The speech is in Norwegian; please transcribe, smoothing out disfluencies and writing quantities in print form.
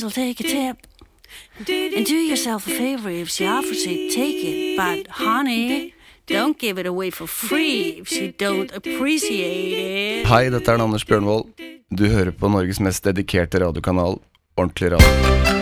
will take a tip. And do yourself a favor if she offers it, take it. But honey, don't give it away for free if she don't appreciate it. Hei, dette Anders Bjørnvold. Du hører på Norges mest dedikerte radiokanal, Ordentlig Radio.